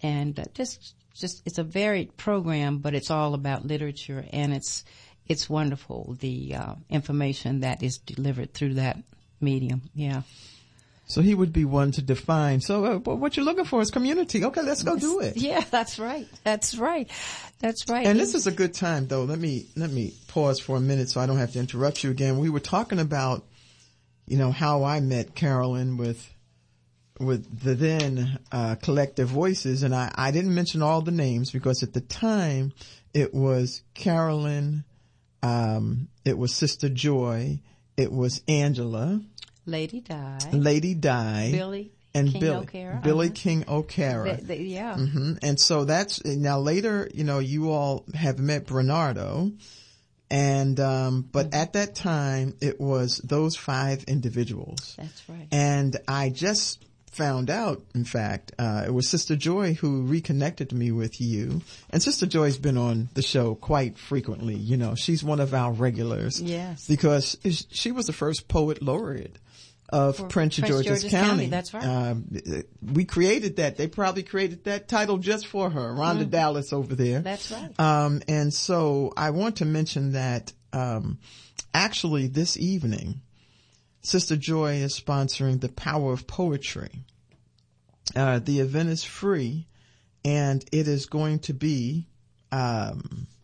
and just it's a varied program, but it's all about literature, and it's wonderful, the information that is delivered through that medium. Yeah. So he would be one to define. So what you're looking for is community. Okay, let's go do it. Yeah, that's right. That's right. And this is a good time, though. Let me pause for a minute so I don't have to interrupt you again. We were talking about, how I met Carolyn with the then Collective Voices, and I didn't mention all the names because at the time it was Carolyn, it was Sister Joy, it was Angela, Lady Di, Billy King O'Cara. Yeah. Mm-hmm. And so that's now later, you all have met Bernardo, and but at that time it was those 5 individuals. That's right. And I just found out, in fact, it was Sister Joy who reconnected me with you. And Sister Joy's been on the show quite frequently. She's one of our regulars. Yes. Because she was the first poet laureate of Prince George's County. That's right. We created that. They probably created that title just for her. Rhonda Dallas over there. That's right. And so I want to mention that, actually this evening, Sister Joy is sponsoring the Power of Poetry. The event is free, and it is going to be, let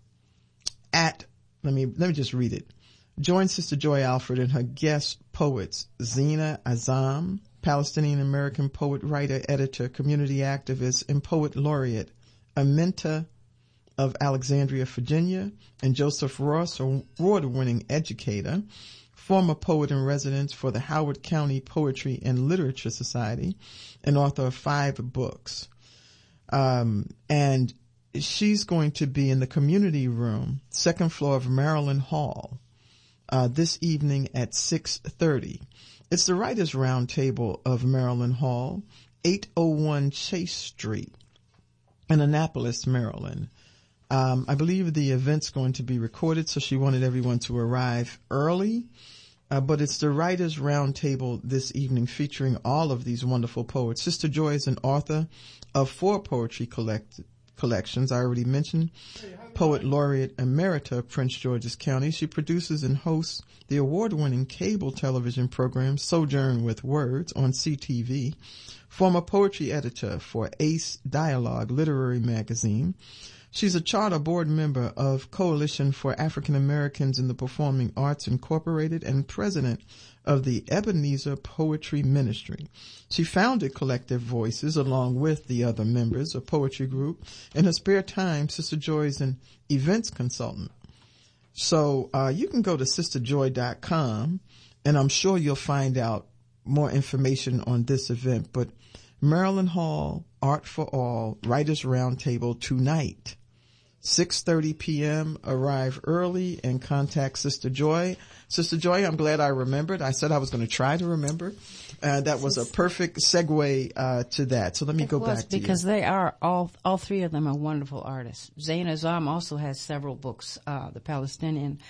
me just read it. Join Sister Joy Alford and her guest poets, Zena Azam, Palestinian American poet, writer, editor, community activist, and poet laureate, Aminta of Alexandria, Virginia, and Joseph Ross, award-winning educator, former poet in residence for the Howard County Poetry and Literature Society, and author of 5 books. And she's going to be in the community room, 2nd floor of Maryland Hall, this evening at 6:30. It's the Writers Roundtable of Maryland Hall, 801 Chase Street in Annapolis, Maryland. I believe the event's going to be recorded, so she wanted everyone to arrive early. But it's the Writers Roundtable this evening featuring all of these wonderful poets. Sister Joy is an author of 4 poetry collections. I already mentioned Poet Laureate Emerita of Prince George's County. She produces and hosts the award-winning cable television program Sojourn with Words on CTV. Former poetry editor for Ace Dialogue Literary Magazine. She's a charter board member of Coalition for African Americans in the Performing Arts Incorporated and president of the Ebenezer Poetry Ministry. She founded Collective Voices along with the other members of Poetry Group. In her spare time, Sister Joy is an events consultant. So you can go to sisterjoy.com, and I'm sure you'll find out more information on this event. But Maryland Hall, Art for All, Writers Roundtable tonight, 6:30 p.m. Arrive early and contact Sister Joy. Sister Joy, I'm glad I remembered. I said I was going to try to remember. That was a perfect segue to that. So let me go back to you. Because they are all 3 of them are wonderful artists. Zayn Azam also has several books. The Palestinian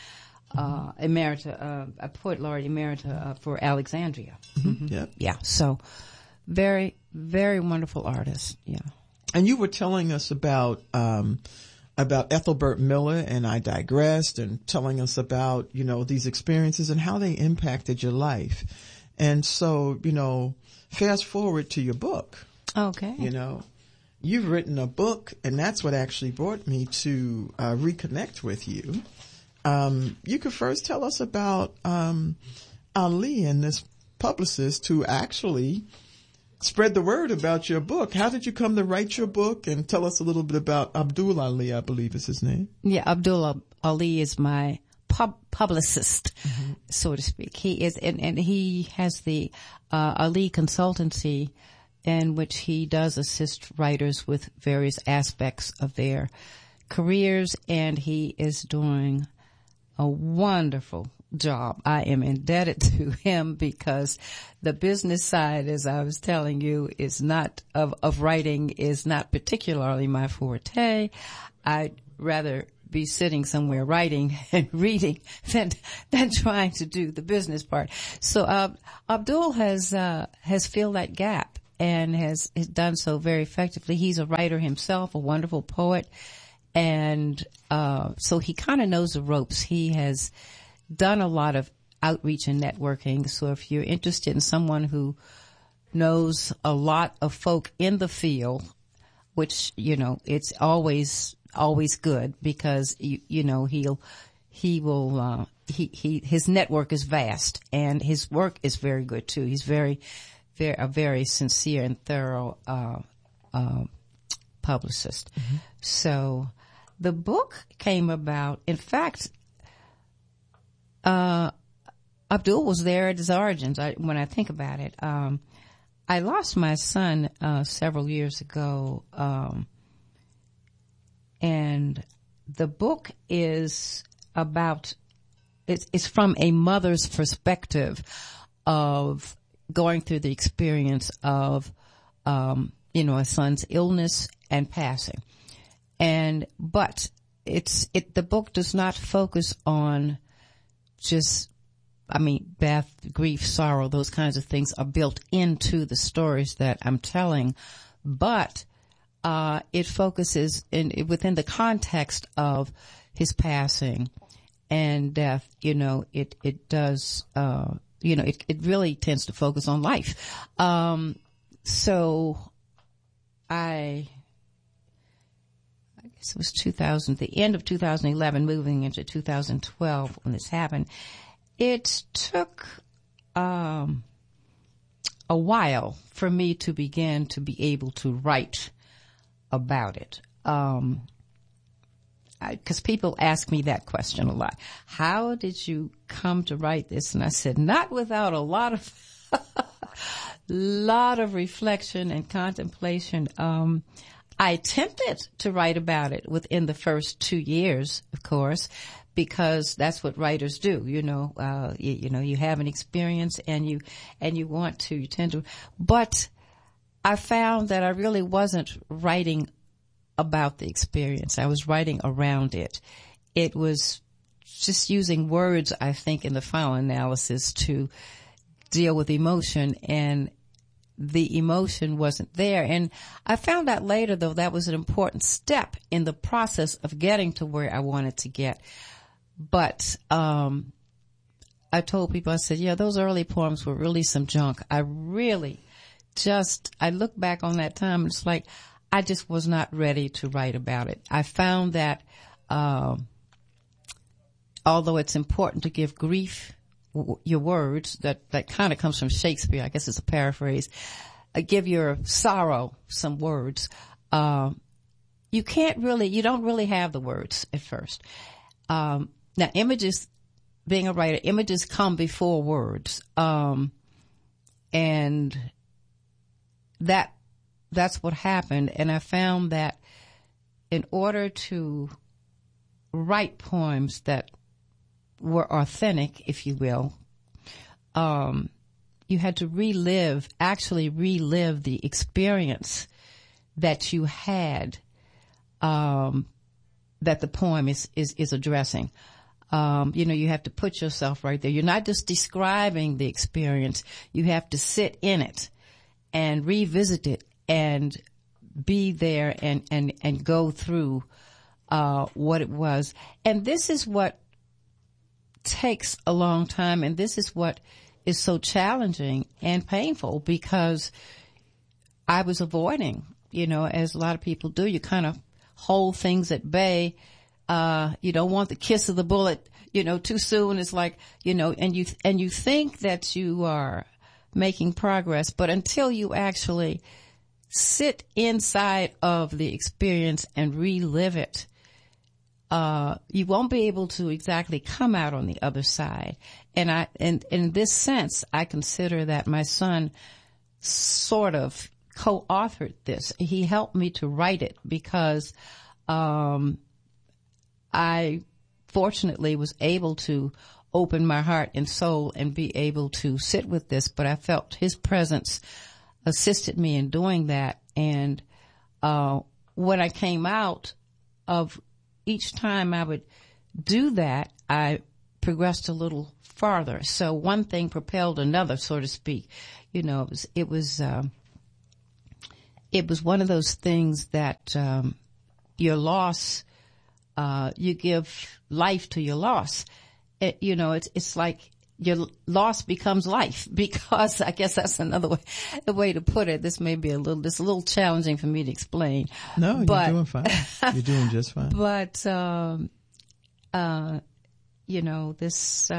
Emerita, a poet laureate Emerita for Alexandria. Mm-hmm. Yep. Yeah. So very, very wonderful artists. Yeah. And you were telling us about Ethelbert Miller, and I digressed, and telling us about, these experiences and how they impacted your life. And so, fast forward to your book. Okay. You've written a book, and that's what actually brought me to reconnect with you. You could first tell us about Ali and this publicist who actually spread the word about your book. How did you come to write your book? And tell us a little bit about Abdul Ali, I believe is his name. Yeah, Abdul Ali is my publicist, so to speak. He is, and he has the Ali Consultancy, in which he does assist writers with various aspects of their careers, and he is doing a wonderful job. I am indebted to him because the business side, as I was telling you, is not of writing is not particularly my forte. I'd rather be sitting somewhere writing and reading than trying to do the business part. So Abdul has filled that gap, and has done so very effectively. He's a writer himself, a wonderful poet, and so he kind of knows the ropes. He has done a lot of outreach and networking. So if you're interested in someone who knows a lot of folk in the field, which, it's always good, because his network is vast, and his work is very good too. He's a very sincere and thorough publicist. Mm-hmm. So the book came about. In fact, Abdul was there at his origins. When I think about it, I lost my son several years ago, and the book is about. It's from a mother's perspective of going through the experience of, a son's illness and passing. But the book does not focus on just, death, grief, sorrow, those kinds of things are built into the stories that I'm telling. But, it focuses within the context of his passing and death, it does, it really tends to focus on life. So I guess it was the end of 2011, moving into 2012 when this happened. It took, a while for me to begin to be able to write about it. Because people ask me that question a lot. How did you come to write this? And I said, not without a lot of reflection and contemplation. I attempted to write about it within the first 2 years, of course, because that's what writers do. You have an experience and you tend to, but I found that I really wasn't writing about the experience. I was writing around it. It was just using words, I think, in the final analysis to deal with emotion, and the emotion wasn't there. And I found out later, though, that was an important step in the process of getting to where I wanted to get. But I told people, I said, those early poems were really some junk. I look back on that time, and it's like, I just was not ready to write about it. I found that, although it's important to give grief your words, that kind of comes from Shakespeare. I guess it's a paraphrase. Give your sorrow some words. You don't really have the words at first. Now images, being a writer, images come before words. And that's what happened. And I found that in order to write poems that were authentic, if you will, you had to actually relive the experience that you had, that the poem is addressing. You have to put yourself right there. You're not just describing the experience. You have to sit in it and revisit it and be there and go through what it was. And this is what takes a long time, and this is what is so challenging and painful, because I was avoiding, as a lot of people do. You kind of hold things at bay. You don't want the kiss of the bullet, too soon. It's like, and you think that you are making progress, but until you actually sit inside of the experience and relive it, you won't be able to exactly come out on the other side. And in this sense, I consider that my son sort of co-authored this. He helped me to write it because, I fortunately was able to open my heart and soul and be able to sit with this, but I felt his presence assisted me in doing that. And when I came out of each time I would do that, I progressed a little farther. So one thing propelled another, so to speak. It was it was one of those things that, your loss, you give life to your loss. It's like your loss becomes life, because I guess that's another way to put it. This may be a little challenging for me to explain. No, you're doing fine. You're doing just fine. But, this,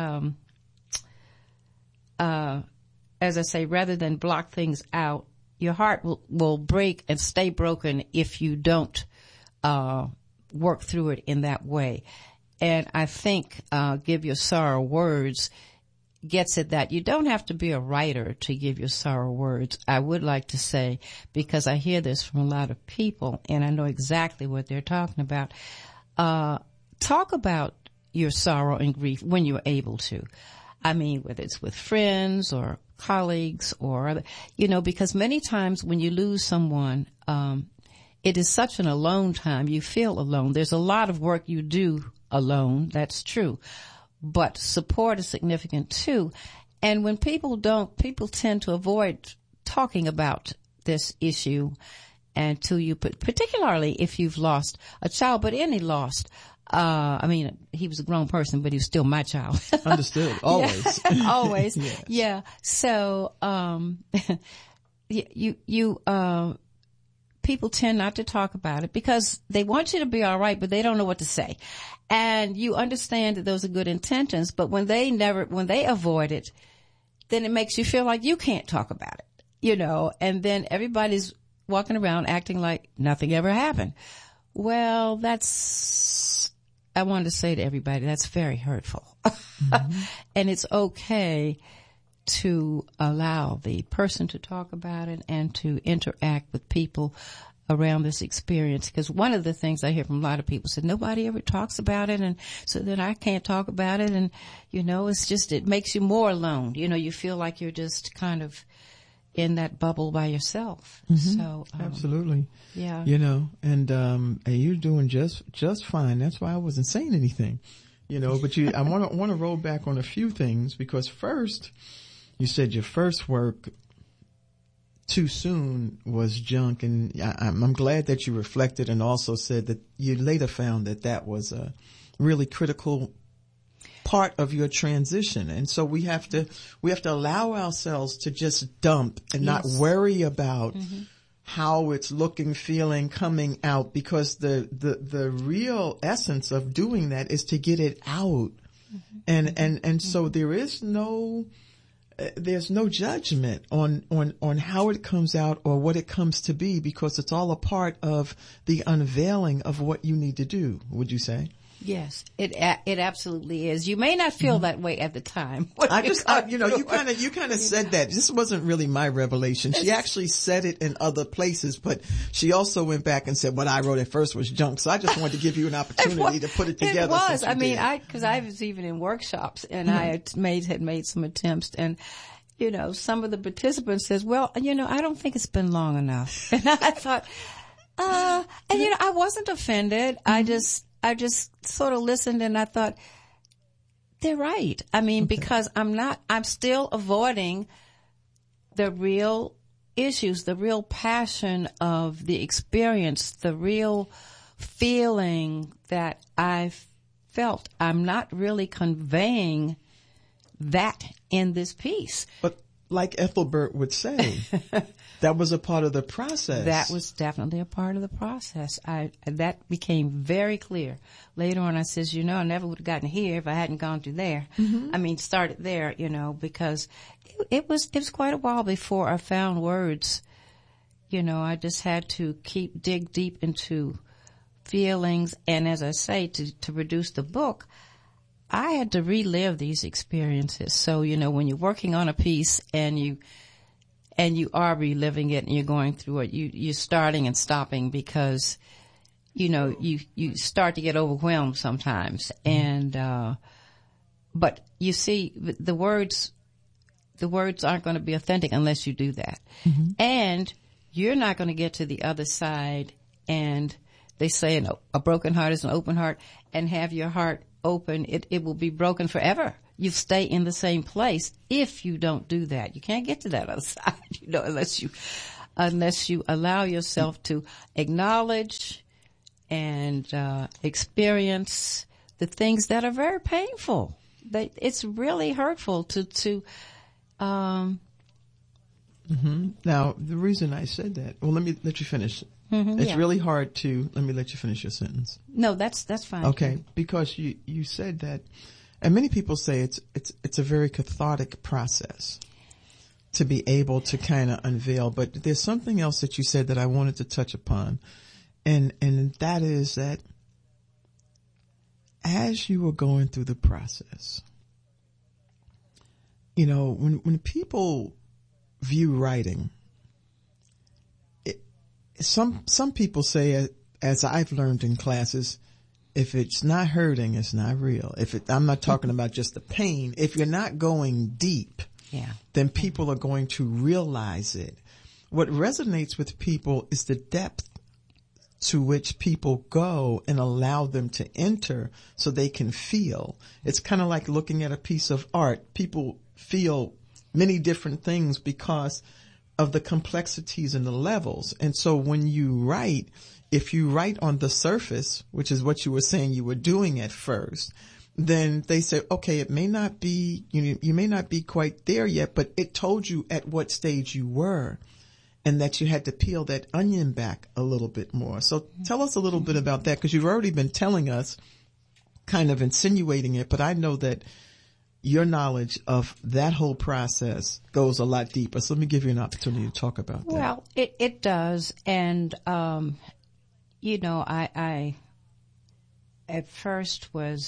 as I say, rather than block things out, your heart will break and stay broken if you don't, work through it in that way. And I think, Give Your Sorrow Words gets at that. You don't have to be a writer to give your sorrow words. I would like to say, because I hear this from a lot of people and I know exactly what they're talking about. Talk about your sorrow and grief when you're able to. I mean, whether it's with friends or colleagues or other, because many times when you lose someone, it is such an alone time. You feel alone. There's a lot of work you do alone. That's true. But support is significant too. And when people tend to avoid talking about this issue until you particularly if you've lost a child, but any lost, he was a grown person, but he was still my child. Understood. Always. Yeah. Always. Yes. Yeah. So, people tend not to talk about it because they want you to be all right, but they don't know what to say. And you understand that those are good intentions, but when they avoid it, then it makes you feel like you can't talk about it, and then everybody's walking around acting like nothing ever happened. Well, I wanted to say to everybody, that's very hurtful. Mm-hmm. And it's okay to allow the person to talk about it and to interact with people around this experience. Because one of the things I hear from a lot of people said, nobody ever talks about it, and so then I can't talk about it. And, it makes you more alone. You feel like you're just kind of in that bubble by yourself. Mm-hmm. So, absolutely. Yeah. And you're doing just fine. That's why I wasn't saying anything, but I want to roll back on a few things, because first, you said your first work too soon was junk, and I'm glad that you reflected and also said that you later found that was a really critical part of your transition. And so we have to allow ourselves to just dump and not worry about how it's looking, feeling, coming out, because the real essence of doing that is to get it out. And so there's no judgment on how it comes out or what it comes to be, because it's all a part of the unveiling of what you need to do, would you say? Yes, it absolutely is. You may not feel that way at the time. You kind of said that. This wasn't really my revelation. She actually said it in other places, but she also went back and said what I wrote at first was junk. So I just wanted to give you an opportunity to put it together. It was. Because I was even in workshops and I had made some attempts, and some of the participants says, well, I don't think it's been long enough. And I thought, I wasn't offended. I just sort of listened and I thought, they're right. Because I'm still avoiding the real issues, the real passion of the experience, the real feeling that I've felt. I'm not really conveying that in this piece. But like Ethelbert would say, that was a part of the process. That was definitely a part of the process. That became very clear. Later on, I says, I never would have gotten here if I hadn't gone through there. Mm-hmm. Started there, because it was quite a while before I found words. I just had to dig deep into feelings. And as I say, to produce the book, I had to relive these experiences. So, when you're working on a piece and you are reliving it and you're going through it, you're starting and stopping because, you start to get overwhelmed sometimes. And, but you see, the words aren't going to be authentic unless you do that. Mm-hmm. And you're not going to get to the other side. And they say a broken heart is an open heart, and have your heart open, it will be broken forever. You stay in the same place if you don't do that. You can't get to that other side, unless you unless you allow yourself to acknowledge and experience the things that are very painful. It's really hurtful to Now, the reason I said that, well, let me let you finish. It's really hard to, let me let you finish your sentence. No, that's fine. Okay, because you said that, and many people say it's a very cathartic process to be able to kind of unveil, but there's something else that you said that I wanted to touch upon, and that is that as you were going through the process, you know, when people view writing, some people say, as I've learned in classes, if it's not hurting, it's not real. I'm not talking about just the pain. If you're not going deep, then people are going to realize it. What resonates with people is the depth to which people go and allow them to enter so they can feel. It's kind of like looking at a piece of art. People feel many different things because of the complexities and the levels. And so when you write, if you write on the surface, which is what you were saying you were doing at first, then they say, okay, it may not be, you may not be quite there yet, but it told you at what stage you were and that you had to peel that onion back a little bit more. So tell us a little bit about that, because you've already been telling us, kind of insinuating it, but I know that your knowledge of that whole process goes a lot deeper. So let me give you an opportunity to talk about that. Well, it does. And, you know, I at first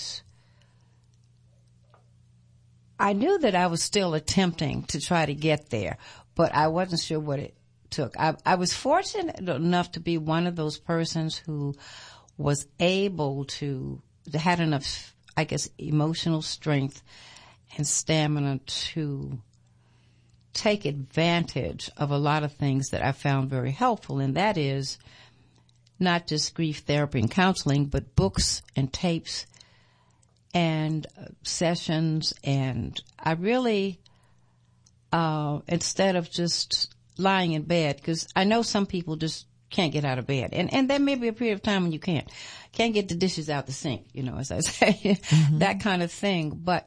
I knew that I was still attempting to try to get there, but I wasn't sure what it took. I was fortunate enough to be one of those persons who was able to had enough, I guess, emotional strength and stamina to take advantage of a lot of things that I found very helpful. And that is not just grief therapy and counseling, but books and tapes and sessions. And I really, instead of just lying in bed, because I know some people just can't get out of bed. And there may be a period of time when you can't get the dishes out the sink, you know, as I say, that kind of thing. But,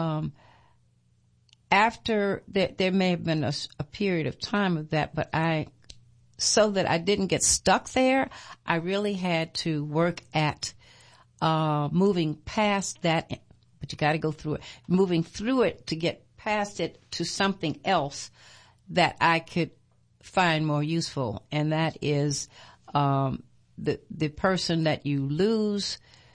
after there may have been a period of time of that, but so that I didn't get stuck there, I really had to work at, moving past that, but you got to go through it, moving through it to get past it to something else that I could find more useful. And that is, the person that you lose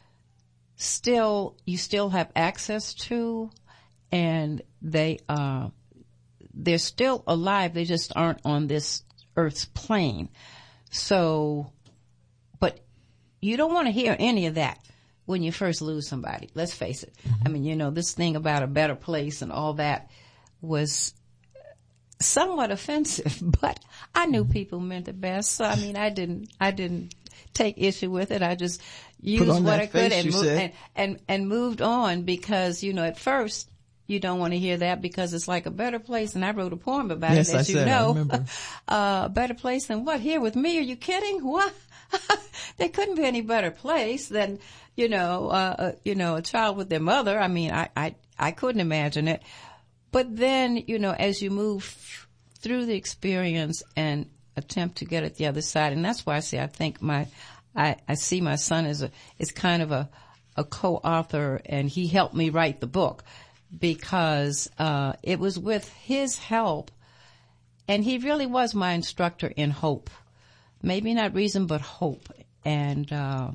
you still have access to, and they're still alive. They just aren't on this earth's plane. So, but you don't want to hear any of that when you first lose somebody. Let's face it. I mean, you know, this thing about a better place and all that was somewhat offensive, but I knew people meant the best. So, I mean, I didn't take issue with it. I just used what I could and moved on, because, you know, at first you don't want to hear that because it's like a better place. And I wrote a poem about it, as you know. A better place than what? Here with me? Are you kidding? What? There couldn't be any better place than, you know, a child with their mother. I mean, I couldn't imagine it. But then, you know, as you move through the experience and attempt to get at the other side, and that's why I say I think I see my son as kind of a co-author, and he helped me write the book, because it was with his help, and he really was my instructor in hope. Maybe not reason, but hope. And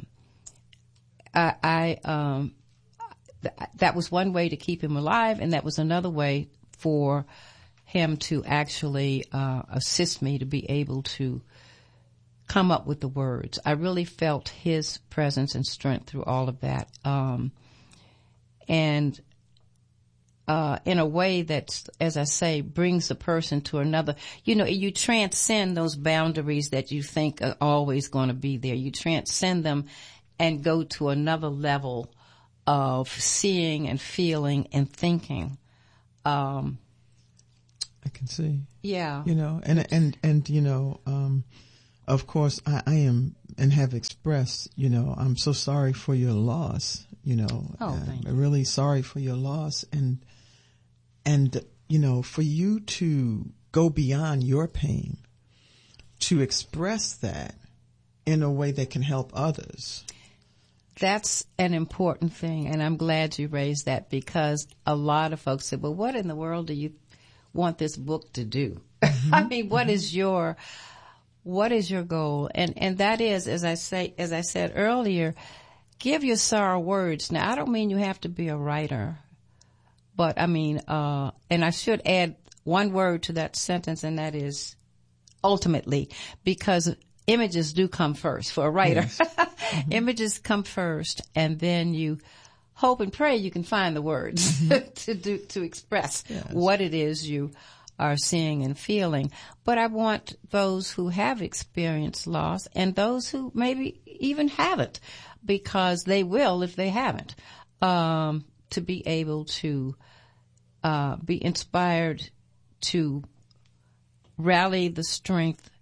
that was one way to keep him alive, and that was another way for him to actually assist me to be able to come up with the words. I really felt his presence and strength through all of that. And in a way that, as I say, brings the person to another, you know, you transcend those boundaries that you think are always going to be there. You transcend them and go to another level of seeing and feeling and thinking. I can see. Yeah. You know, and you know, of course I am and have expressed, you know, I'm so sorry for your loss, you know. I'm really sorry for your loss, and you know, for you to go beyond your pain, to express that in a way that can help others. That's an important thing, and I'm glad you raised that, because a lot of folks said, well, what in the world do you want this book to do? Mm-hmm. I mean, what is your goal? And that is, as I said earlier, give your sorrow words. Now, I don't mean you have to be a writer, but I mean, and I should add one word to that sentence, and that is ultimately, because images do come first for a writer. Yes. Mm-hmm. Images come first, and then you hope and pray you can find the words mm-hmm. to express what it is you are seeing and feeling. But I want those who have experienced loss, and those who maybe even haven't, because they will if they haven't, to be able to be inspired to rally the strength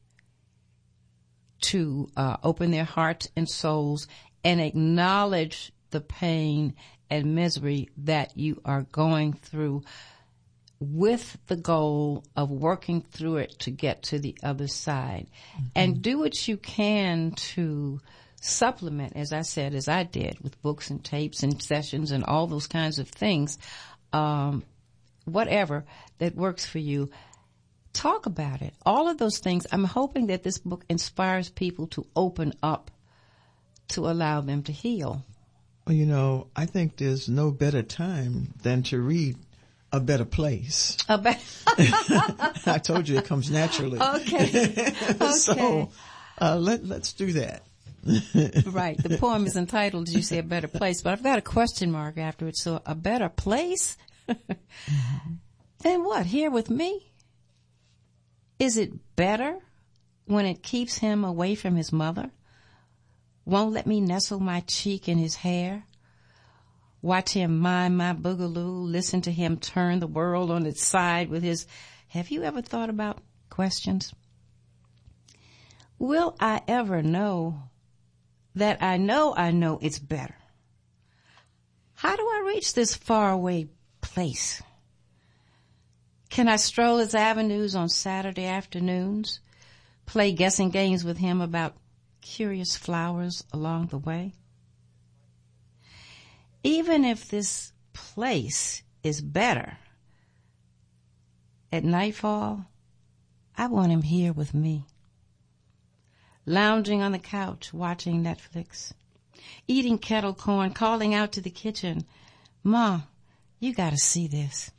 to open their hearts and souls and acknowledge the pain and misery that you are going through, with the goal of working through it to get to the other side. Mm-hmm. And do what you can to supplement, as I said, as I did, with books and tapes and sessions and all those kinds of things, whatever that works for you. Talk about it. All of those things. I'm hoping that this book inspires people to open up, to allow them to heal. Well, you know, I think there's no better time than to read A Better Place. I told you it comes naturally. Okay. So let's do that. Right. The poem is entitled, did you say, A Better Place? But I've got a question mark after it. So, a better place? Mm-hmm. Then what? Here with me? Is it better when it keeps him away from his mother? Won't let me nestle my cheek in his hair? Watch him mime my boogaloo, listen to him turn the world on its side with his, have you ever thought about questions? Will I ever know that I know it's better? How do I reach this faraway place? Can I stroll his avenues on Saturday afternoons, play guessing games with him about curious flowers along the way? Even if this place is better, at nightfall, I want him here with me, lounging on the couch, watching Netflix, eating kettle corn, calling out to the kitchen, "Ma, you gotta see this.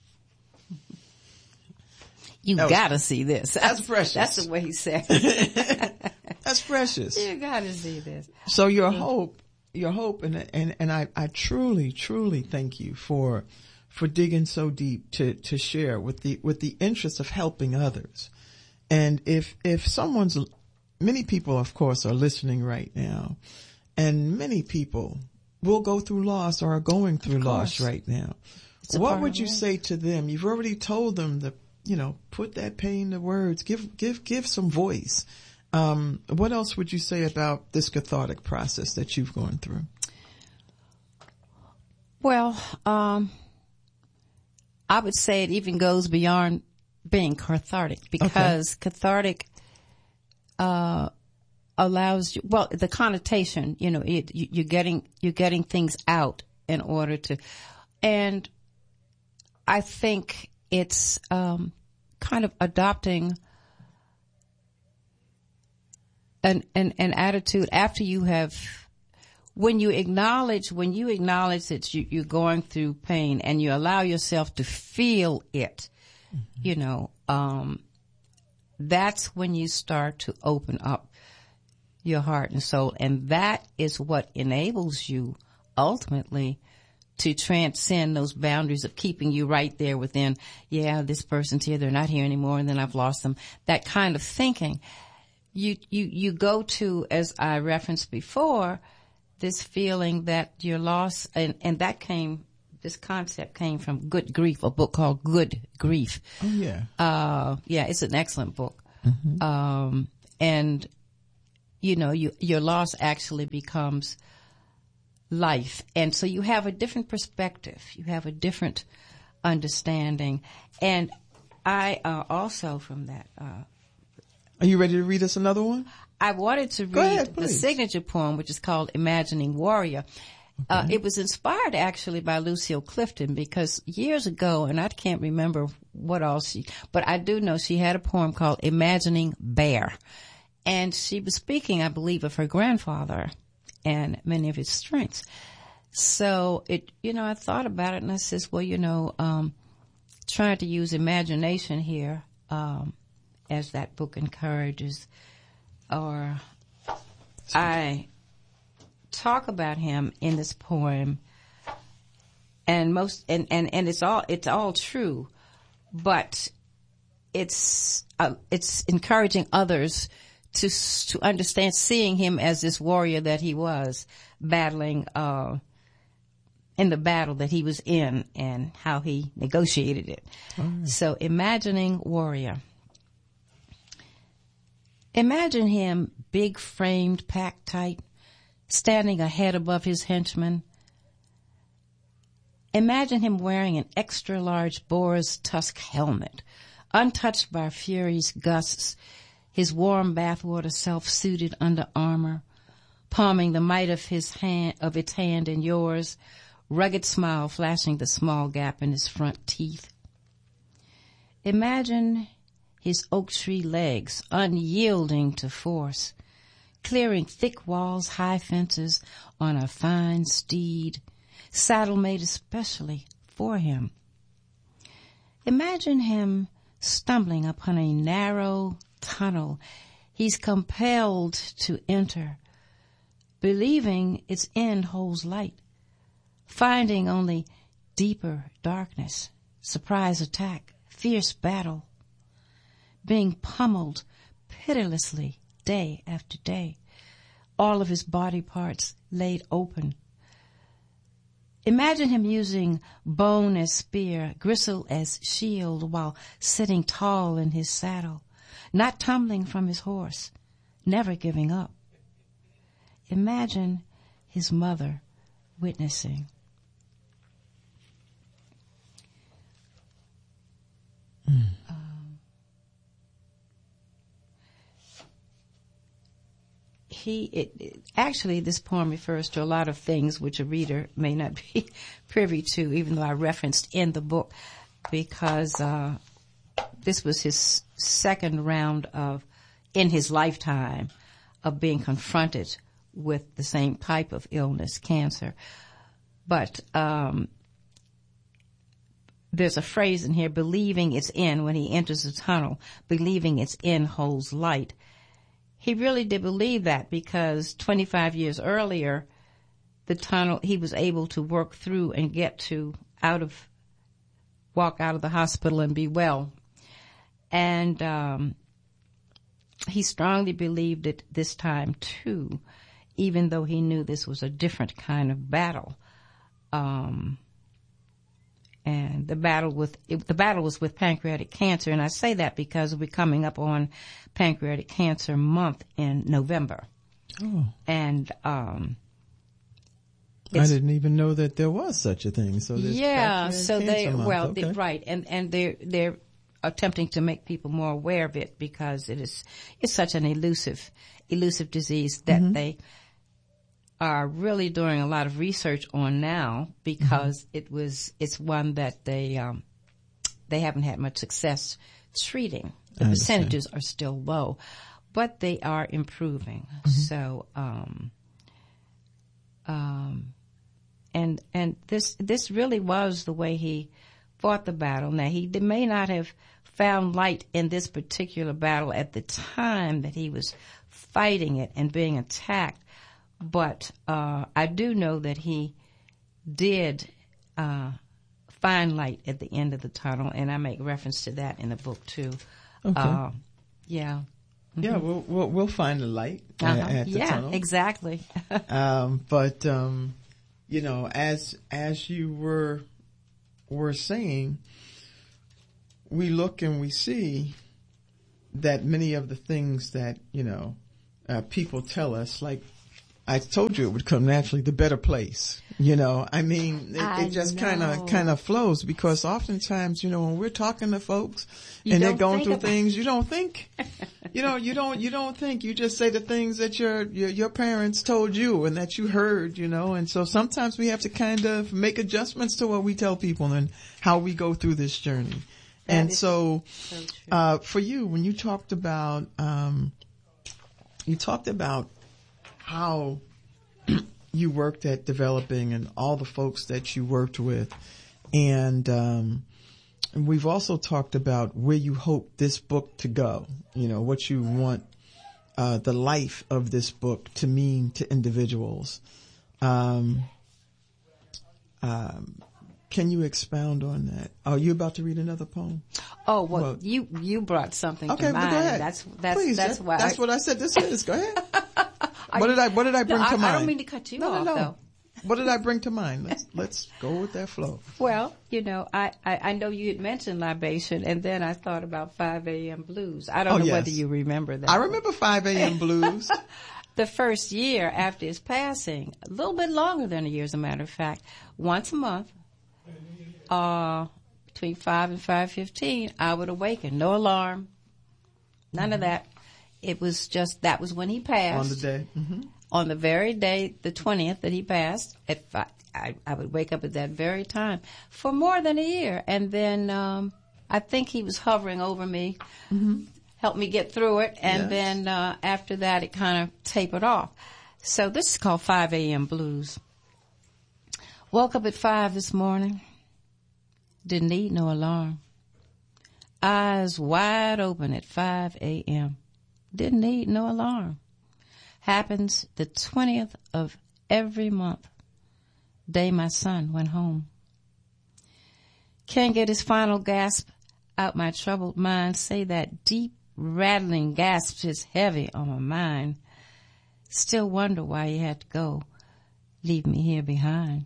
You gotta see this." That's precious. That's the way he said. That's precious. You gotta see this. So your hope, and I truly, truly thank you for digging so deep to share with the interest of helping others. And if many people, of course, are listening right now, and many people will go through loss or are going through loss right now. What would you say to them? You've already told them that, you know, put that pain to words, give some voice. What else would you say about this cathartic process that you've gone through? Well, I would say it even goes beyond being cathartic, because cathartic allows you, well, the connotation, you know, you're getting things out in order to, and I think it's kind of adopting an attitude after you have, when you acknowledge that you're going through pain and you allow yourself to feel it, mm-hmm. you know, that's when you start to open up your heart and soul. And that is what enables you ultimately to transcend those boundaries of keeping you right there within, this person's here, they're not here anymore, and then I've lost them. That kind of thinking. You go to, as I referenced before, this feeling that you're lost, and that came this concept came from Good Grief, a book called Good Grief. Oh, yeah. Yeah, it's an excellent book. And, you know, your loss actually becomes life. And so you have a different perspective. You have a different understanding. And I also from that. Are you ready to read us another one? I wanted to read the signature poem, which is called Imagining Warrior. Okay. It was inspired actually by Lucille Clifton, because years ago, and I can't remember what all but I do know she had a poem called Imagining Bear. And she was speaking, I believe, of her grandfather and many of his strengths. So I thought about it and I says, well, trying to use imagination here, as that book encourages, or I talk about him in this poem, and it's all true, but it's encouraging others to understand, seeing him as this warrior that he was, battling in the battle that he was in and how he negotiated it. Right. So, imagining warrior. Imagine him big-framed, packed tight, standing a head above his henchmen. Imagine him wearing an extra-large boar's tusk helmet, untouched by fury's gusts, his warm bathwater self-suited under armor, palming the might of its hand in yours, rugged smile flashing the small gap in his front teeth. Imagine his oak tree legs unyielding to force, clearing thick walls, high fences on a fine steed, saddle made especially for him. Imagine him stumbling upon a narrow tunnel he's compelled to enter, believing its end holds light, finding only deeper darkness, surprise attack, fierce battle, being pummeled pitilessly day after day, all of his body parts laid open. Imagine him using bone as spear, gristle as shield, while sitting tall in his saddle, not tumbling from his horse, never giving up. Imagine his mother witnessing. Actually, this poem refers to a lot of things which a reader may not be privy to, even though I referenced in the book, because this was his second round in his lifetime, of being confronted with the same type of illness, cancer. But there's a phrase in here, believing its end, when he enters the tunnel, believing its end holds light. He really did believe that, because 25 years earlier, the tunnel, he was able to work through and walk out of the hospital and be well. And he strongly believed it this time too, even though he knew this was a different kind of battle. And the battle was with pancreatic cancer. And I say that because we're coming up on Pancreatic Cancer Month in November. Oh. And, I didn't even know that there was such a thing. So right. And they're attempting to make people more aware of it, because it's such an elusive disease that they are really doing a lot of research on now, because it's one that they haven't had much success treating. The percentages are still low, but they are improving. So, and this really was the way he fought the battle. Now, he may not have found light in this particular battle at the time that he was fighting it and being attacked, but I do know that he did find light at the end of the tunnel, and I make reference to that in the book too. Okay. Yeah. Yeah, we'll find the light at the tunnel. Yeah, exactly. But as you were were saying, we look and we see that many of the things that, people tell us, like I told you it would come naturally, the better place. I mean, it just kind of flows, because oftentimes, when we're talking to folks and they're going through things, you don't think, you don't think, you just say the things that your parents told you and that you heard, and so sometimes we have to kind of make adjustments to what we tell people and how we go through this journey. And so for you, when you talked about how you worked at developing and all the folks that you worked with, and we've also talked about where you hope this book to go, what you want the life of this book to mean to individuals. Can you expound on that? Are you about to read another poem? Oh, well, you brought something to mind. Okay, go ahead. That's why. That's what I said. This is. Go ahead. What did I bring to mind? I don't mean to cut you off, though. What did I bring to mind? Let's go with that flow. Well, I know you had mentioned libation, and then I thought about 5 a.m. blues. I don't know whether you remember that. I remember 5 a.m. blues. The first year after his passing, a little bit longer than a year, as a matter of fact, once a month, between 5 and 5:15, I would awaken. No alarm, none of that. It was just, that was when he passed. On the day. Mm-hmm. On the very day, the 20th that he passed, at 5, I would wake up at that very time for more than a year. And then I think he was hovering over me, helped me get through it, and then after that it kind of tapered off. So this is called 5 a.m. blues. Woke up at 5 this morning. Didn't need no alarm. Eyes wide open at 5 a.m. Didn't need no alarm. Happens the 20th of every month. Day my son went home. Can't get his final gasp out my troubled mind. Say that deep rattling gasp is heavy on my mind. Still wonder why he had to go. Leave me here behind.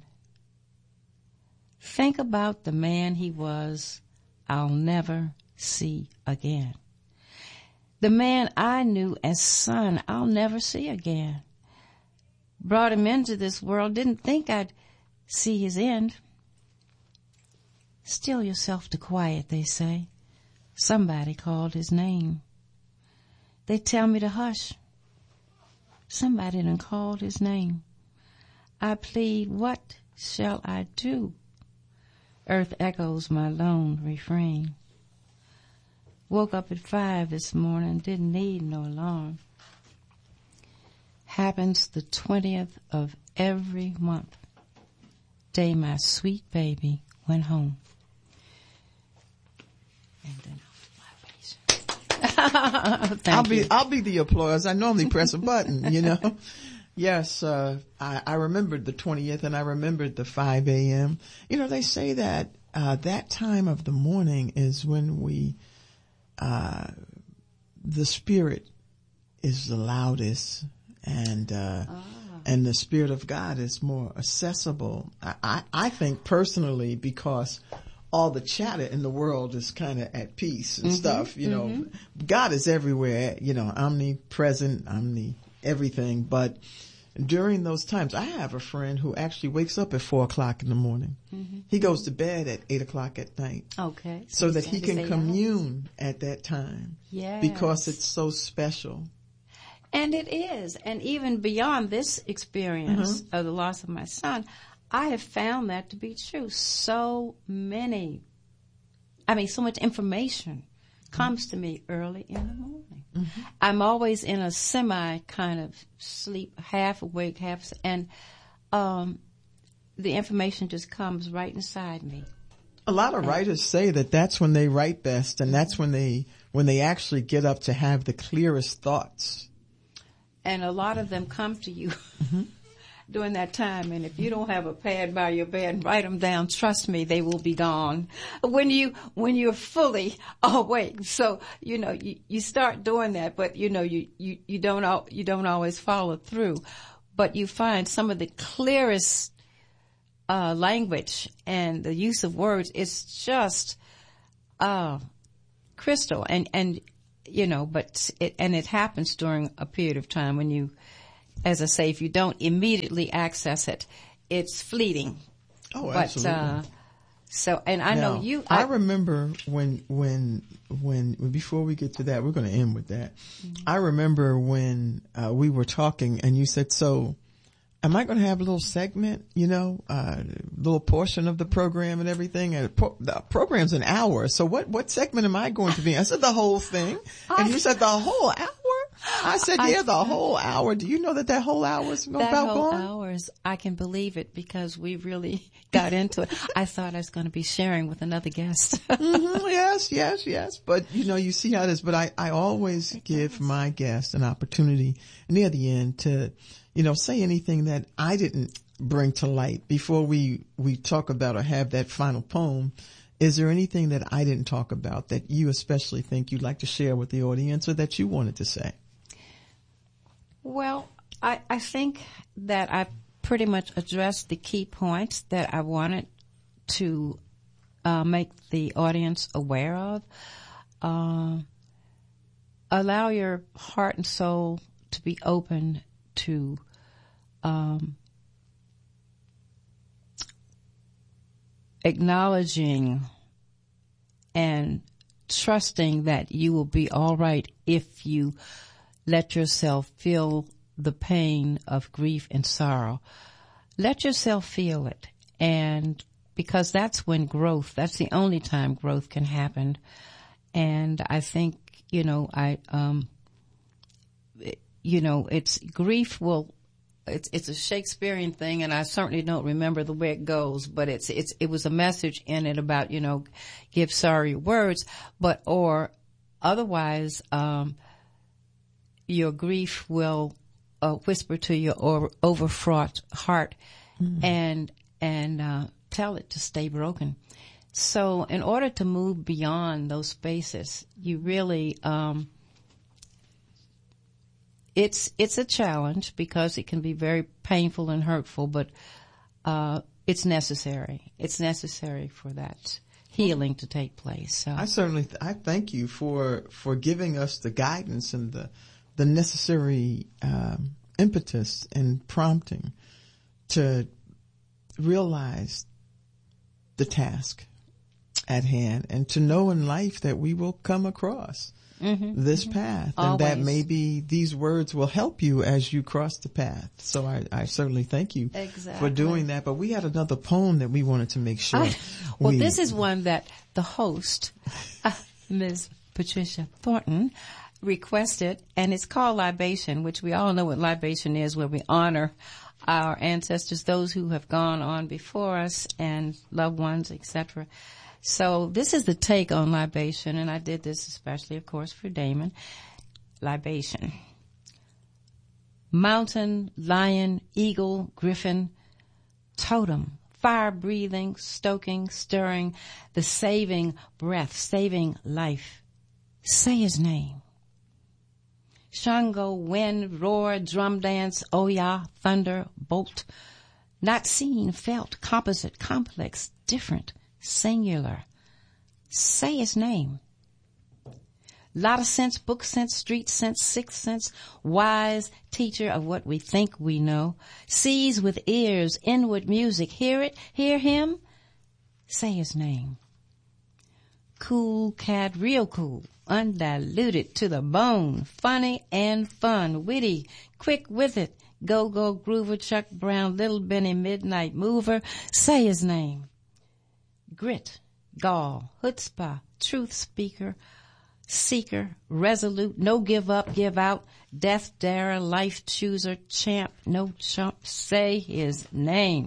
Think about the man he was, I'll never see again. The man I knew as son, I'll never see again. Brought him into this world, didn't think I'd see his end. Still yourself to quiet, they say. Somebody called his name. They tell me to hush. Somebody done called his name. I plead, what shall I do? Earth echoes my lone refrain. Woke up at 5 this morning, didn't need no alarm. Happens the 20th of every month. Day my sweet baby went home. And then I'll be the applause. I normally press a button, Yes, I remembered the 20th, and I remembered the 5 a.m. They say that that time of the morning is when the spirit is the loudest, and the Spirit of God is more accessible. I think personally, because all the chatter in the world is kind of at peace and stuff, God is everywhere, omnipresent, everything. But during those times, I have a friend who actually wakes up at 4 o'clock in the morning. He goes to bed at 8 o'clock at night. Okay. So that he can commune at that time. Yes. Because it's so special. And it is. And even beyond this experience of the loss of my son, I have found that to be true. So much information comes to me early in the morning. I'm always in a semi kind of sleep, half awake, and the information just comes right inside me. A lot of writers say that that's when they write best, and that's when they actually get up to have the clearest thoughts. And a lot of them come to you during that time, and if you don't have a pad by your bed and write them down, trust me, they will be gone when you're fully awake. So you start doing that, but you don't always follow through. But you find some of the clearest language and the use of words is just crystal. And you know, but it happens during a period of time when you, as I say, if you don't immediately access it, it's fleeting. Oh, absolutely. And I know you. I remember when before we get to that, we're going to end with that. Mm-hmm. I remember when we were talking, and you said, "So, am I going to have a little segment? You know, little portion of the program and everything? And the program's an hour. So what segment am I going to be?" I said, "The whole thing." And you said, "The whole hour?" I said, "Yeah, the whole hour." Do you know that whole hour is about gone? That whole hours, I can believe it because we really got into it. I thought I was going to be sharing with another guest. Mm-hmm, yes. But you see how it is. But I always give my guests an opportunity near the end to, say anything that I didn't bring to light before we talk about or have that final poem. Is there anything that I didn't talk about that you especially think you'd like to share with the audience or that you wanted to say? Well, I think that I pretty much addressed the key points that I wanted to make the audience aware of. Allow your heart and soul to be open to acknowledging and trusting that you will be all right if you let yourself feel the pain of grief and sorrow. Let yourself feel it. And because that's when that's the only time growth can happen. And I think, it's grief it's a Shakespearean thing, and I certainly don't remember the way it goes, but it was a message in it about, give sorry words, or otherwise, your grief will whisper to your overfraught heart and tell it to stay broken. So in order to move beyond those spaces, you really, it's a challenge because it can be very painful and hurtful, but it's necessary. It's necessary for that healing to take place. So I thank you for giving us the guidance and the necessary impetus and prompting to realize the task at hand and to know in life that we will come across this path. Always. And that maybe these words will help you as you cross the path. So I certainly thank you for doing that. But we had another poem that we wanted to make sure. This is one that the host, Ms. Patricia Thornton, requested, and it's called Libation, which we all know what libation is, where we honor our ancestors, those who have gone on before us and loved ones, etc. So this is the take on libation, and I did this especially, of course, for Damon. Libation. Mountain, lion, eagle, griffin, totem, fire-breathing, stoking, stirring, the saving breath, saving life. Say his name. Shango, wind, roar, drum dance, Oya, thunder, bolt. Not seen, felt, composite, complex, different, singular. Say his name. Lot of sense, book sense, street sense, sixth sense, wise teacher of what we think we know. Sees with ears, inward music. Hear it, hear him. Say his name. Cool cat, real cool, undiluted to the bone, funny and fun, witty, quick with it, go-go groover, Chuck Brown, little Benny, midnight mover. Say his name. Grit, gall, chutzpah, truth speaker, seeker, resolute, no give up, give out, death darer, life chooser, champ, no chump. Say his name.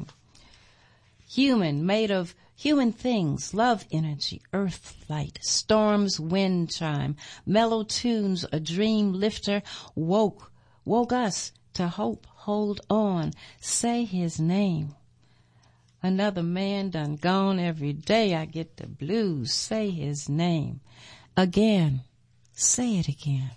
Human, made of human things, love energy, earth light, storms, wind chime, mellow tunes, a dream lifter, woke us to hope, hold on, say his name. Another man done gone, every day I get the blues, say his name. Again, say it again.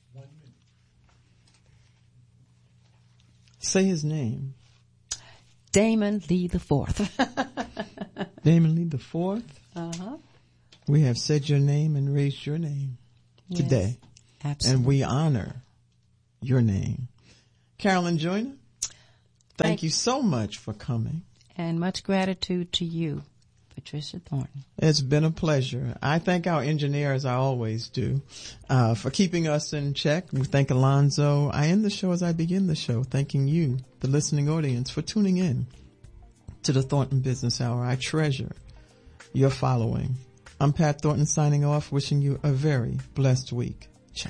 Say his name. Damon Lee the Fourth. Damon Lee the Fourth. Uh-huh. We have said your name and raised your name today. Absolutely. And we honor your name. Carolyn Joyner, thank you so much for coming. And much gratitude to you, Patricia Thornton. It's been a pleasure. I thank our engineer, as I always do, for keeping us in check. We thank Alonzo. I end the show as I begin the show, thanking you, the listening audience, for tuning in to the Thornton Business Hour. I treasure your following. I'm Pat Thornton signing off, wishing you a very blessed week. Ciao.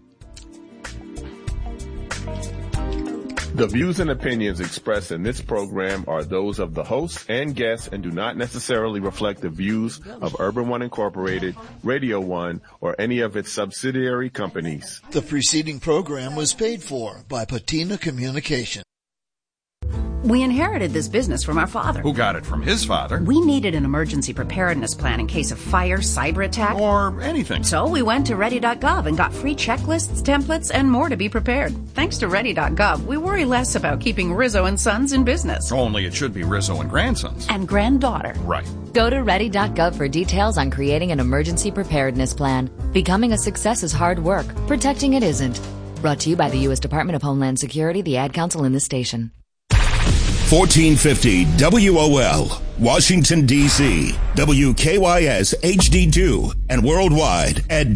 The views and opinions expressed in this program are those of the host and guests and do not necessarily reflect the views of Urban One Incorporated, Radio One, or any of its subsidiary companies. The preceding program was paid for by Patina Communication. We inherited this business from our father. Who got it from his father. We needed an emergency preparedness plan in case of fire, cyber attack, or anything. So we went to Ready.gov and got free checklists, templates, and more to be prepared. Thanks to Ready.gov, we worry less about keeping Rizzo and Sons in business. Only it should be Rizzo and Grandsons. And granddaughter. Right. Go to Ready.gov for details on creating an emergency preparedness plan. Becoming a success is hard work. Protecting it isn't. Brought to you by the U.S. Department of Homeland Security, the Ad Council, and this station. 1450 WOL, Washington, D.C., WKYS HD2, and worldwide at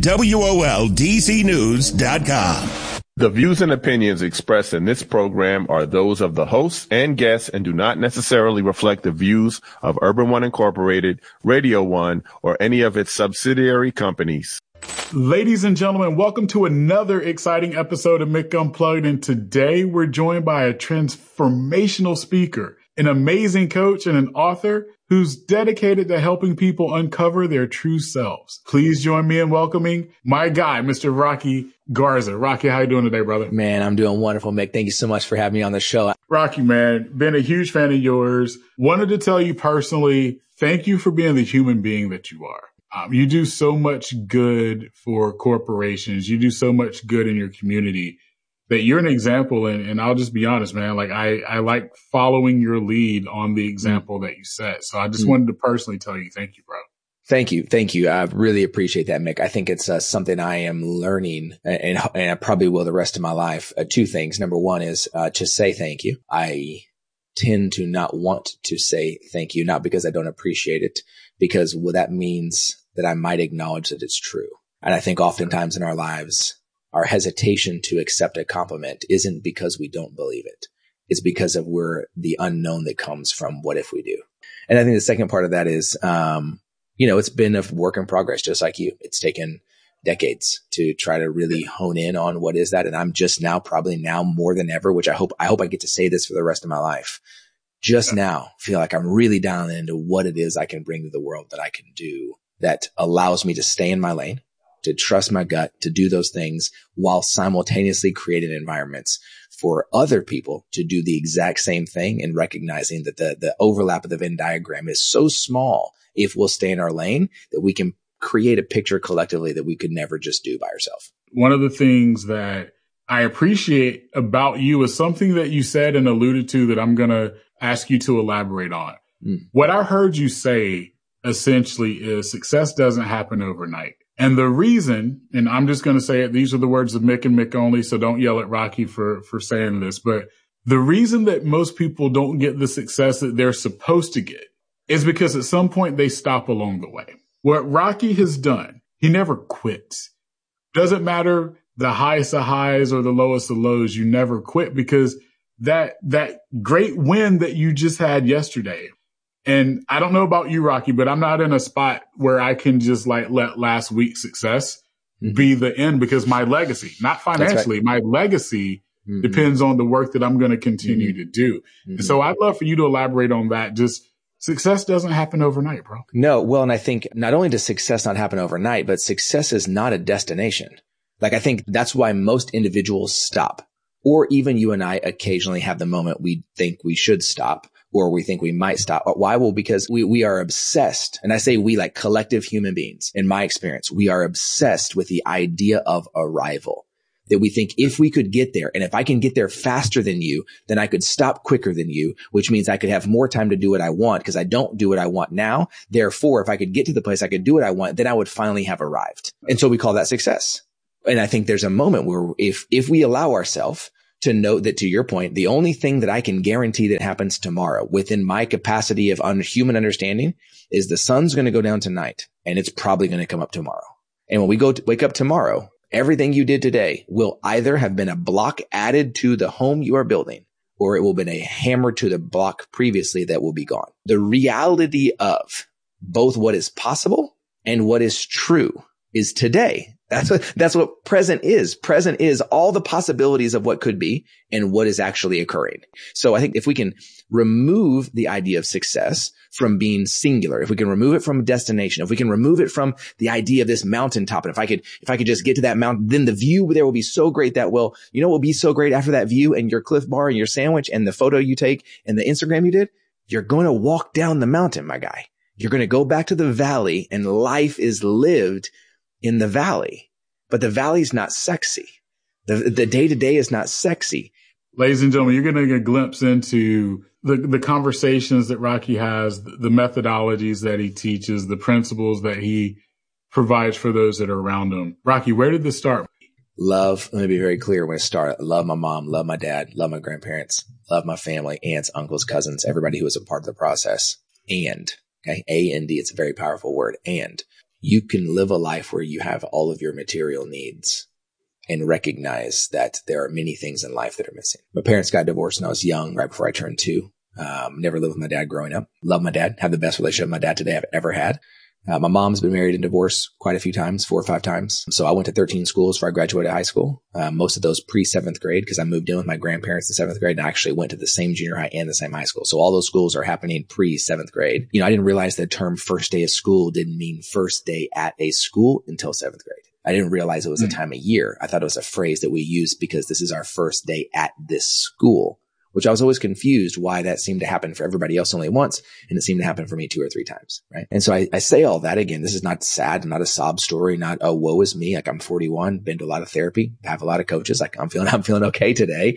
WOLDCnews.com. The views and opinions expressed in this program are those of the hosts and guests and do not necessarily reflect the views of Urban One Incorporated, Radio One, or any of its subsidiary companies. Ladies and gentlemen, welcome to another exciting episode of Mick Unplugged. And today we're joined by a transformational speaker, an amazing coach, and an author who's dedicated to helping people uncover their true selves. Please join me in welcoming my guy, Mr. Rocky Garza. Rocky, how you doing today, brother? Man, I'm doing wonderful, Mick. Thank you so much for having me on the show. Rocky, man, been a huge fan of yours. Wanted to tell you personally, thank you for being the human being that you are. You do so much good for corporations. You do so much good in your community that you're an example. And I'll just be honest, man, like I like following your lead on the example that you set. So I just wanted to personally tell you, thank you, bro. Thank you. Thank you. I really appreciate that, Mick. I think it's something I am learning and I probably will the rest of my life. Two things. Number one is to say thank you. I tend to not want to say thank you, not because I don't appreciate it, because that means that I might acknowledge that it's true. And I think oftentimes in our lives, our hesitation to accept a compliment isn't because we don't believe it. It's because of the unknown that comes from what if we do. And I think the second part of that is, it's been a work in progress, just like you. It's taken decades to try to really hone in on what is that. And I'm just now, probably now more than ever, which I hope I get to say this for the rest of my life. Just now feel like I'm really dialing into what it is I can bring to the world that I can do that allows me to stay in my lane, to trust my gut, to do those things while simultaneously creating environments for other people to do the exact same thing, and recognizing that the overlap of the Venn diagram is so small if we'll stay in our lane that we can create a picture collectively that we could never just do by ourselves. One of the things that I appreciate about you is something that you said and alluded to that I'm going to ask you to elaborate on. What I heard you say essentially is success doesn't happen overnight. And the reason, and I'm just going to say it, these are the words of Mick and Mick only, so don't yell at Rocky for saying this, but the reason that most people don't get the success that they're supposed to get is because at some point they stop along the way. What Rocky has done, he never quits. Doesn't matter the highest of highs or the lowest of lows, you never quit, because that great win that you just had yesterday. And I don't know about you, Rocky, but I'm not in a spot where I can just let last week's success be the end, because my legacy, not financially, my legacy depends on the work that I'm going to continue to do. And so I'd love for you to elaborate on that. Just success doesn't happen overnight, bro. No. Well, and I think not only does success not happen overnight, but success is not a destination. Like, I think that's why most individuals stop, or even you and I occasionally have the moment we think we should stop, or we think we might stop. Why? Well, because we are obsessed. And I say we, like collective human beings, in my experience, we are obsessed with the idea of arrival. that we think if we could get there, and if I can get there faster than you, then I could stop quicker than you, which means I could have more time to do what I want because I don't do what I want now. Therefore, if I could get to the place I could do what I want, then I would finally have arrived. And so we call that success. And I think there's a moment where if we allow ourselves to note that, to your point, the only thing that I can guarantee that happens tomorrow within my capacity of human understanding is the sun's going to go down tonight and it's probably going to come up tomorrow. And when we wake up tomorrow, everything you did today will either have been a block added to the home you are building, or it will have been a hammer to the block previously that will be gone. The reality of both what is possible and what is true is today. That's what present is. Present is all the possibilities of what could be and what is actually occurring. So I think if we can remove the idea of success from being singular, if we can remove it from destination, if we can remove it from the idea of this mountaintop, and if I could just get to that mountain, then the view there will be so great that what will be so great after that view and your Cliff Bar and your sandwich and the photo you take and the Instagram you did, you're going to walk down the mountain, my guy. You're going to go back to the valley and life is lived in the valley, but the valley's not sexy. The day-to-day is not sexy. Ladies and gentlemen, you're going to get a glimpse into the conversations that Rocky has, the methodologies that he teaches, the principles that he provides for those that are around him. Rocky, where did this start? Love. Let me be very clear when it started. Love my mom, love my dad, love my grandparents, love my family, aunts, uncles, cousins, everybody who was a part of the process. And, okay, A-N-D, it's a very powerful word. And you can live a life where you have all of your material needs and recognize that there are many things in life that are missing. My parents got divorced when I was young, right before I turned 2. Never lived with my dad growing up. Love my dad. Have the best relationship with my dad today I've ever had. My mom's been married and divorced quite a few times, 4 or 5 times. So I went to 13 schools before I graduated high school. Most of those pre-7th grade, because I moved in with my grandparents in 7th grade and I actually went to the same junior high and the same high school. So all those schools are happening pre-7th grade. I didn't realize the term first day of school didn't mean first day at a school until 7th grade. I didn't realize it was a time of year. I thought it was a phrase that we used because this is our first day at this school, which I was always confused why that seemed to happen for everybody else only once. And it seemed to happen for me 2 or 3 times. Right. And so I say all that again. This is not sad, not a sob story, not, oh, woe is me. Like I'm 41, been to a lot of therapy, have a lot of coaches. Like I'm feeling okay today.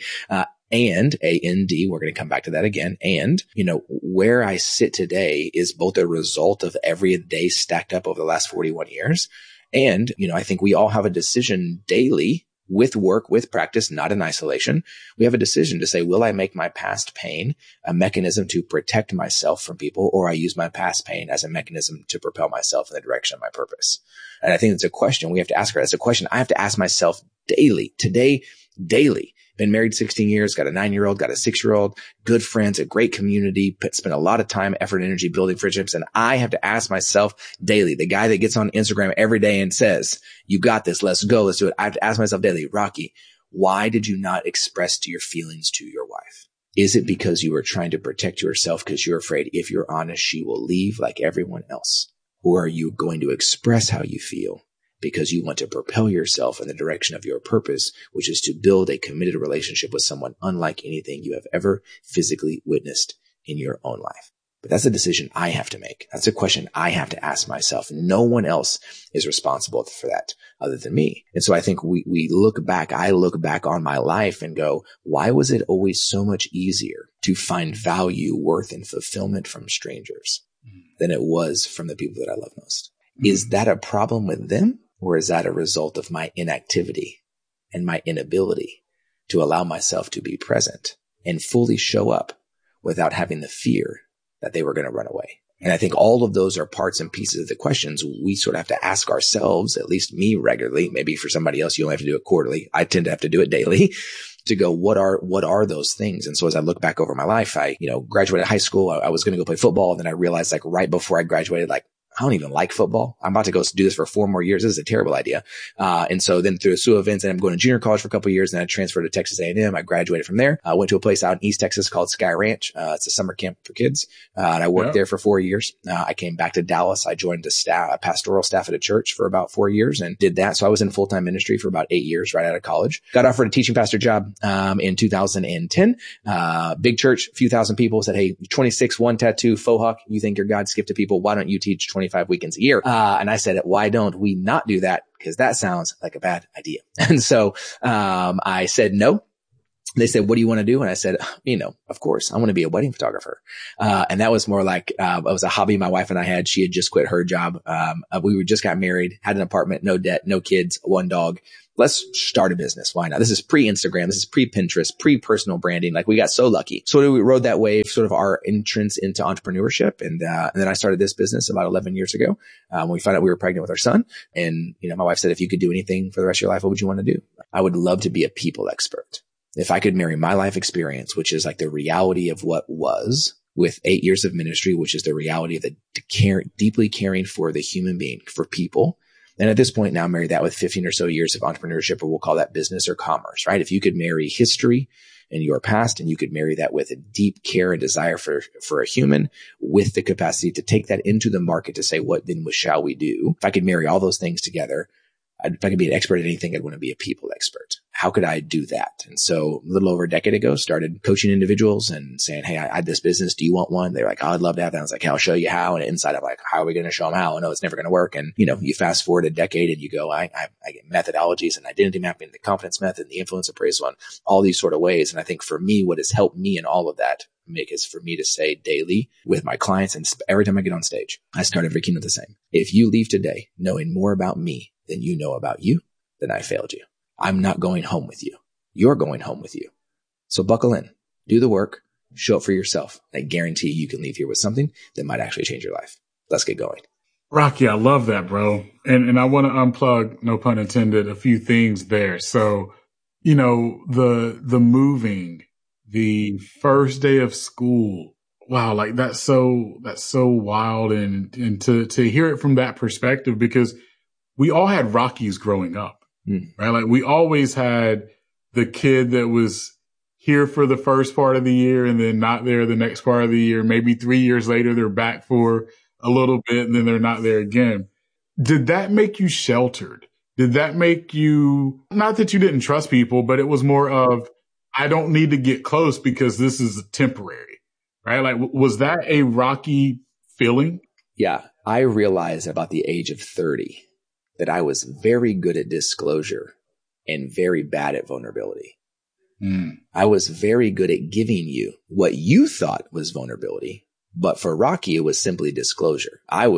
And A-N-D, we're going to come back to that again. And, where I sit today is both a result of every day stacked up over the last 41 years. And, I think we all have a decision daily with work, with practice, not in isolation. We have a decision to say, will I make my past pain a mechanism to protect myself from people, or I use my past pain as a mechanism to propel myself in the direction of my purpose? And I think it's a question we have to ask her. It's a question I have to ask myself daily, today, daily. Been married 16 years, got a 9-year-old, got a 6-year-old, good friends, a great community, spent a lot of time, effort, and energy building friendships. And I have to ask myself daily, the guy that gets on Instagram every day and says, you got this, let's go, let's do it. I have to ask myself daily, Rocky, why did you not express your feelings to your wife? Is it because you were trying to protect yourself because you're afraid if you're honest, she will leave like everyone else? Or are you going to express how you feel because you want to propel yourself in the direction of your purpose, which is to build a committed relationship with someone unlike anything you have ever physically witnessed in your own life? But that's a decision I have to make. That's a question I have to ask myself. No one else is responsible for that other than me. And so I think I look back on my life and go, why was it always so much easier to find value, worth, and fulfillment from strangers than it was from the people that I love most? Is that a problem with them? Or is that a result of my inactivity and my inability to allow myself to be present and fully show up without having the fear that they were going to run away? And I think all of those are parts and pieces of the questions we sort of have to ask ourselves, at least me regularly. Maybe for somebody else, you only have to do it quarterly. I tend to have to do it daily to go, what are those things? And so as I look back over my life, I, graduated high school. I was going to go play football. And then I realized right before I graduated, I don't even like football. I'm about to go do this for 4 more years. This is a terrible idea. And so then through a slew of events, and I'm going to junior college for a couple of years, and I transferred to Texas A&M. I graduated from there. I went to a place out in East Texas called Sky Ranch. It's a summer camp for kids. And I worked there for 4 years. I came back to Dallas. I joined a pastoral staff at a church for about 4 years and did that. So I was in full-time ministry for about 8 years right out of college. Got offered a teaching pastor job in 2010. Big church, a few thousand people, said, hey, 26, 1 tattoo, faux hawk. You think you're God's gift to people. Why don't you teach 25 weekends a year? And I said, why don't we not do that? Because that sounds like a bad idea. And so, I said no. They said, what do you want to do? And I said, of course, I want to be a wedding photographer. And that was more like, it was a hobby my wife and I had. She had just quit her job. We just got married, had an apartment, no debt, no kids, one dog. Let's start a business. Why not? This is pre-Instagram. This is pre-Pinterest, pre-personal branding. Like we got so lucky. So we rode that wave, sort of our entrance into entrepreneurship. And then I started this business about 11 years ago. When we found out we were pregnant with our son. And, my wife said, if you could do anything for the rest of your life, what would you want to do? I would love to be a people expert. If I could marry my life experience, which is like the reality of what was, with 8 years of ministry, which is the reality of the deeply caring for the human being, for people. And at this point now, marry that with 15 or so years of entrepreneurship, or we'll call that business or commerce, right? If you could marry history and your past, and you could marry that with a deep care and desire for a human, with the capacity to take that into the market to say, what then shall we do? If I could marry all those things together, if I could be an expert at anything, I'd want to be a people expert. How could I do that? And so a little over a decade ago, started coaching individuals and saying, hey, I had this business. Do you want one? They're like, oh, I'd love to have that. I was like, hey, I'll show you how. And inside, I'm like, how are we going to show them how? I know it's never going to work. And, you fast forward a decade and you go, I get methodologies and identity mapping, the confidence method, the influence appraisal, and all these sort of ways. And I think for me, what has helped me in all of that, Mick, is for me to say daily with my clients, and every time I get on stage, I start every keynote the same. If you leave today knowing more about me than you know about you, then I failed you. I'm not going home with you. You're going home with you. So buckle in, do the work, show up for yourself. I guarantee you can leave here with something that might actually change your life. Let's get going. Rocky, I love that, bro. And I want to unplug, no pun intended, a few things there. So, the moving, the first day of school. Wow. Like that's so wild. And to hear it from that perspective, because we all had Rockies growing up, right? Like we always had the kid that was here for the first part of the year and then not there the next part of the year. Maybe 3 years later, they're back for a little bit and then they're not there again. Did that make you sheltered? Did that make you, not that you didn't trust people, but it was more of, I don't need to get close because this is temporary, right? Like, was that a Rocky feeling? Yeah. I realized about the age of 30 that I was very good at disclosure and very bad at vulnerability. I was very good at giving you what you thought was vulnerability. But for Rocky, it was simply disclosure.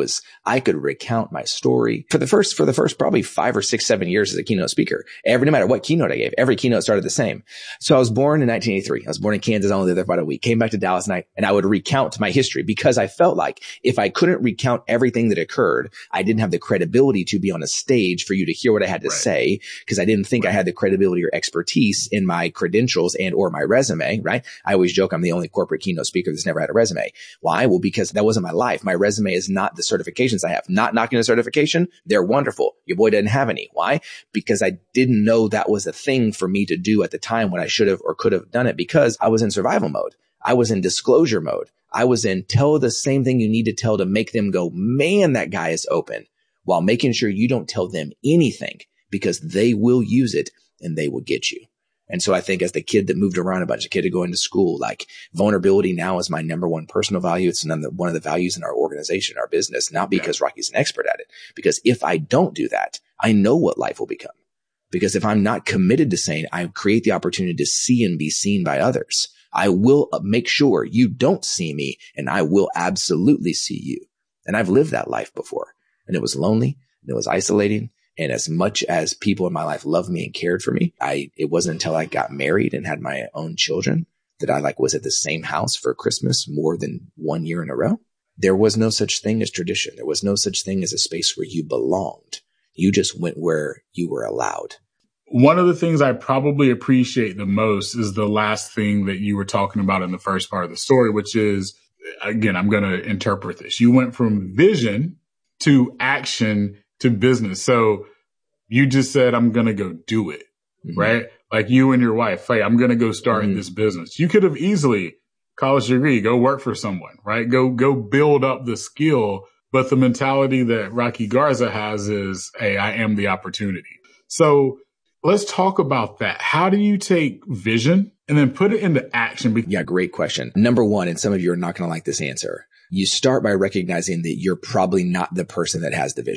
I could recount my story for the first probably 5 or 6, 7 years as a keynote speaker. No matter what keynote I gave, every keynote started the same. So I was born in 1983. I was born in Kansas. I only lived there for about a week. Came back to Dallas and I would recount my history because I felt like if I couldn't recount everything that occurred, I didn't have the credibility to be on a stage for you to hear what I had to say, because I didn't think I had the credibility or expertise in my credentials and or my resume, right? I always joke I'm the only corporate keynote speaker that's never had a resume. Why? Well, because that wasn't my life. My resume is not the certifications I have. Not knocking a certification. They're wonderful. Your boy didn't have any. Why? Because I didn't know that was a thing for me to do at the time when I should have or could have done it, because I was in survival mode. I was in disclosure mode. I was in tell the same thing you need to tell to make them go, man, that guy is open, while making sure you don't tell them anything, because they will use it and they will get you. And so I think as the kid that moved around a bunch, a kid to go into school, like vulnerability now is my number one personal value. It's one of the values in our organization, our business, not because Rocky's an expert at it, because if I don't do that, I know what life will become. Because if I'm not committed to saying I create the opportunity to see and be seen by others, I will make sure you don't see me, and I will absolutely see you. And I've lived that life before, and it was lonely and it was isolating. And as much as people in my life loved me and cared for me, it wasn't until I got married and had my own children that I was at the same house for Christmas more than 1 year in a row. There was no such thing as tradition. There was no such thing as a space where you belonged. You just went where you were allowed. One of the things I probably appreciate the most is the last thing that you were talking about in the first part of the story, which is, again, I'm going to interpret this. You went from vision to action to business. So you just said, I'm going to go do it, right? Like you and your wife, hey, I'm going to go start this business. You could have easily college degree, go work for someone, right? Go build up the skill. But the mentality that Rocky Garza has is, hey, I am the opportunity. So let's talk about that. How do you take vision and then put it into action? Yeah, great question. Number one, and some of you are not going to like this answer. You start by recognizing that you're probably not the person that has the vision.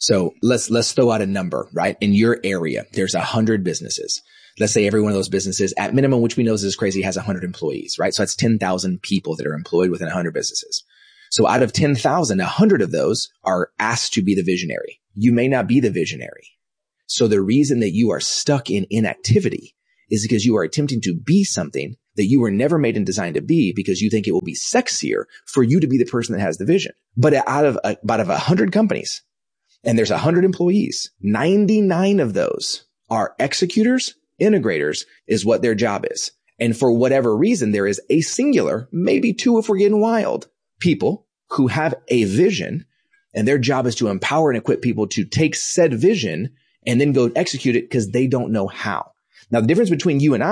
So let's throw out a number, right? In your area, there's 100 businesses. Let's say every one of those businesses at minimum, which we know is crazy, has 100 employees, right? So that's 10,000 people that are employed within 100 businesses. So out of 10,000, 100 of those are asked to be the visionary. You may not be the visionary. So the reason that you are stuck in inactivity is because you are attempting to be something that you were never made and designed to be, because you think it will be sexier for you to be the person that has the vision. But out of 100 companies, and there's 100 employees, 99 of those are executors, integrators is what their job is. And for whatever reason, there is a singular, maybe two if we're getting wild, people who have a vision, and their job is to empower and equip people to take said vision and then go execute it because they don't know how. Now, the difference between you and